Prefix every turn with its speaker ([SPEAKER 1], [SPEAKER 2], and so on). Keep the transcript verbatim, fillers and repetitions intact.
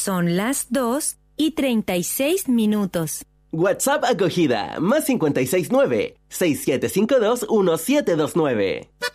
[SPEAKER 1] Son las dos y treinta y seis minutos.
[SPEAKER 2] WhatsApp acogida, más cincuenta y seis nueve, seis siete cinco dos, uno siete dos nueve.